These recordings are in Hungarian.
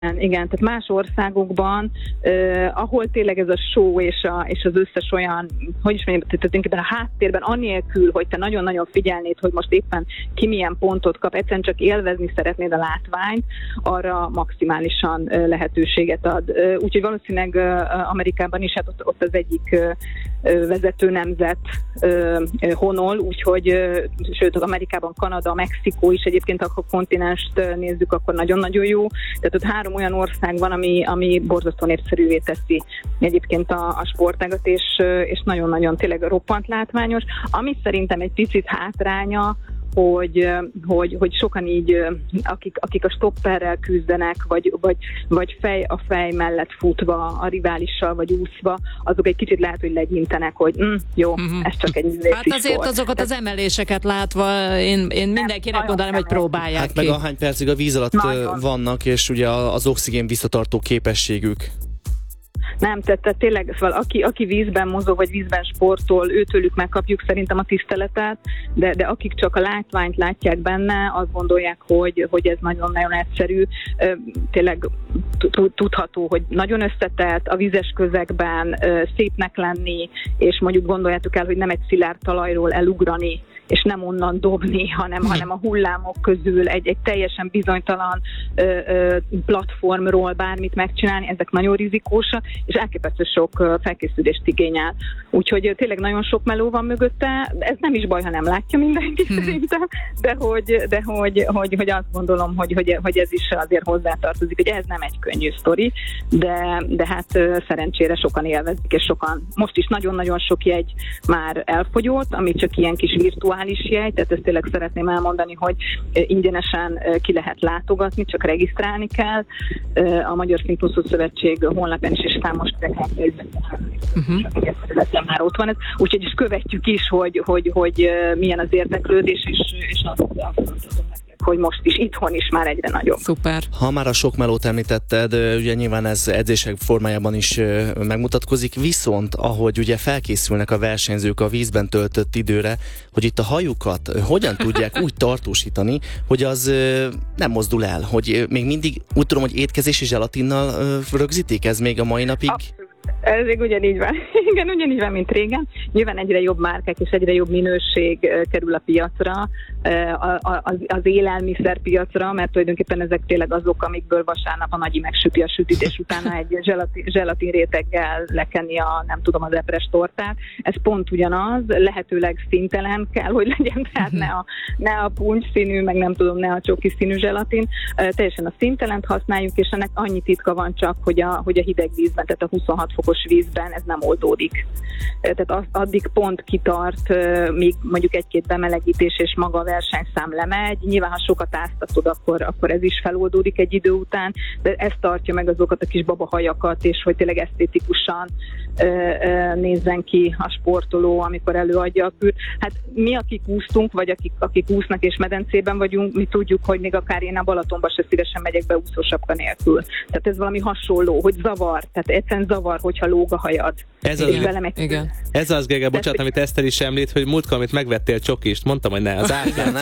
Igen, tehát más országokban, ahol tényleg ez a show és az összes olyan, hogy is mondjam, tehát a háttérben annélkül, hogy te nagyon-nagyon figyelnéd, hogy most éppen ki milyen pontot kap, egyszerűen csak élvezni szeretnéd a látványt, arra maximálisan lehetőséget ad. Úgyhogy valószínűleg Amerikában is, hát ott az egyik vezető nemzet honol, úgyhogy sőt, Amerikában Kanada, Mexikó is egyébként, ha a kontinenst nézzük, akkor nagyon-nagyon jó. Tehát ott 3 olyan ország van, ami borzasztó népszerűvé teszi egyébként a sportágat, és nagyon-nagyon tényleg roppant látványos. Ami szerintem egy picit hátránya, hogy sokan így, akik a stopperrel küzdenek, vagy fej a fej mellett futva, a riválissal, vagy úszva, azok egy kicsit lehet, hogy legyintenek, hogy jó, ez csak egy művészi Hát azért sport. Azokat az emeléseket látva én mindenkinek mondanám, hogy próbálják hát ki. meg ahány percig a víz alatt vannak, és ugye az oxigén visszatartó képességük. Nem, tehát tényleg, szóval aki vízben mozog, vagy vízben sportol, őtőlük megkapjuk szerintem a tiszteletet, de akik csak a látványt látják benne, azt gondolják, hogy ez nagyon-nagyon egyszerű. Tényleg tudható, hogy nagyon összetett, a vízes közegben szépnek lenni, és mondjuk gondoljátok el, hogy nem egy szilárd talajról elugrani, és nem onnan dobni, hanem a hullámok közül egy teljesen bizonytalan platformról bármit megcsinálni, ezek nagyon rizikósak, és elképesztő sok felkészülést igényel. Úgyhogy tényleg nagyon sok meló van mögötte, ez nem is baj, ha nem látja mindenki szerintem, de hogy azt gondolom, hogy ez is azért hozzátartozik, hogy ez nem egy könnyű sztori, de hát szerencsére sokan élvezik, és sokan, most is nagyon-nagyon sok jegy már elfogyott, ami csak ilyen kis virtuális jegy, tehát ezt tényleg szeretném elmondani, hogy ingyenesen ki lehet látogatni, csak regisztrálni kell. A Magyar Szinkronszó Szövetség honlapján is, és számos már ott van ez. Úgyhogy is követjük is, hogy milyen az érdeklődés, és azt hogy most is itthon is már egyre nagyobb. Szuper. Ha már a sok melót említetted, ugye nyilván ez edzések formájában is megmutatkozik, viszont ahogy ugye felkészülnek a versenyzők a vízben töltött időre, hogy itt a hajukat hogyan tudják úgy tartósítani, hogy az nem mozdul el, hogy még mindig úgy tudom, hogy étkezési zselatinnal rögzítik, ez még a mai napig? Ez még ugyanígy van. Igen, ugyanígy van, mint régen. Nyilván egyre jobb márkák és egyre jobb minőség kerül a piacra, az élelmiszerpiacra, mert tulajdonképpen ezek tényleg azok, amikből vasárnap a nagyi megsüti a sütit, és utána egy zselatin réteggel lekenni az epres tortát. Ez pont ugyanaz, lehetőleg színtelen kell, hogy legyen, tehát ne a puncs színű, meg ne a csoki színű zselatin. Teljesen a színtelent használjuk, és ennek annyi titka van csak, hogy a hideg vízben, tehát a 26 fokos vízben ez nem oldódik. Tehát addig pont kitart, míg mondjuk egy-két bemelegítés és maga a versenyszám lemegy. Nyilván, ha sokat áztatod, akkor ez is feloldódik egy idő után, de ez tartja meg azokat a kis babahajakat, és hogy tényleg esztétikusan nézzen ki a sportoló, amikor előadja a kült. Hát mi, akik úsztunk, vagy akik úsznak és medencében vagyunk, mi tudjuk, hogy még akár én a Balatonba se szívesen megyek be úszósapka nélkül. Tehát ez valami hasonló, hogy zavar, tehát egyszerűen zavar, hogyha lóg a hajad. Ez az, Gergely, bocsánat, amit Eszter is említ, hogy múltkor, amit megvettél csokist, mondtam, hogy ne, az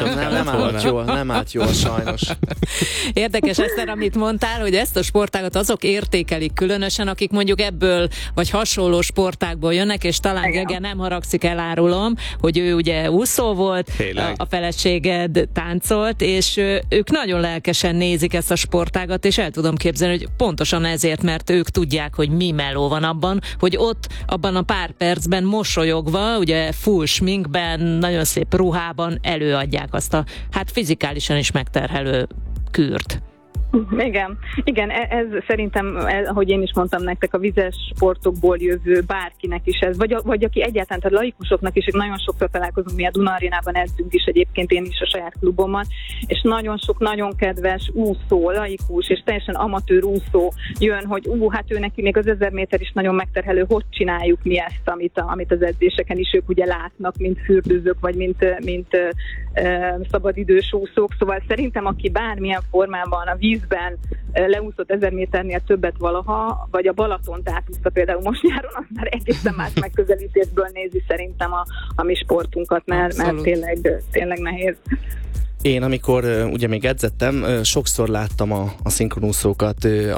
nem állt jól, sajnos. Érdekes, Eszter, amit mondtál, hogy ezt a sportágat azok értékelik különösen, akik mondjuk ebből, vagy hasonló sportákból jönnek, és talán Gergely nem haragszik, elárulom, hogy ő ugye úszó volt, a feleséged táncolt, és ők nagyon lelkesen nézik ezt a sportágat, és el tudom képzelni, hogy pontosan ezért, mert ők tudják, hogy mi meló van abban, hogy ott abban a pár percben mosolyogva, ugye full sminkben, nagyon szép ruhában előadják azt a fizikálisan is megterhelő kűrt. Igen, ez szerintem, ahogy én is mondtam nektek, a vizes sportokból jövő bárkinek is ez, vagy aki egyáltalán, tehát laikusoknak is, nagyon sokszor találkozunk, mi a Duna Arénában edzünk is egyébként, én is a saját klubommal, és nagyon sok, nagyon kedves úszó, laikus, és teljesen amatőr úszó jön, hogy hát ő neki még az 1000 méter is nagyon megterhelő, hogy csináljuk mi ezt, amit az edzéseken is ők ugye látnak, mint fürdőzők, vagy mint szabadidős úszók, szóval szerintem, aki bármilyen formában a vízben leúszott 1000 méternél többet valaha, vagy a Balatont átúszta például most nyáron, az már egészen más megközelítésből nézi szerintem a mi sportunkat, mert tényleg nehéz. Én amikor ugye még edzettem, sokszor láttam a szinkronúszókat